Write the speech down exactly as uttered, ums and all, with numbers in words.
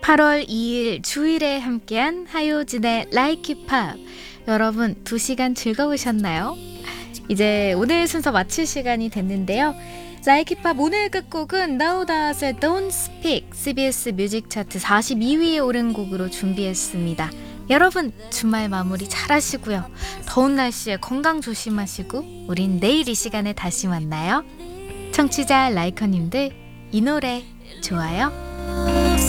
팔월 이일 주일에 함께한 하효진의 Like It Pop. 여러분 두 시간 즐거우셨나요? 이제 오늘 순서 마칠 시간이 됐는데요. Like It Pop 오늘 끝곡은 나우다스의 Don't Speak, 씨비에스 뮤직 차트 사십이 위에 오른 곡으로 준비했습니다. 여러분 주말 마무리 잘 하시고요. 더운 날씨에 건강 조심하시고 우린 내일 이 시간에 다시 만나요. 청취자 라이커님들 이 노래 좋아요?